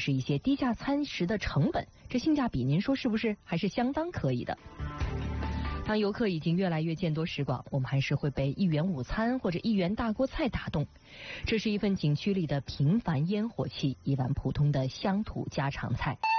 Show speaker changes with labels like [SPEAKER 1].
[SPEAKER 1] 是一些低价餐食的成本，这性价比您说是不是还是相当可以的？当游客已经越来越见多识广，我们还是会被1元午餐或者1元大锅菜打动。这是一份景区里的平凡烟火气，一碗普通的乡土家常菜。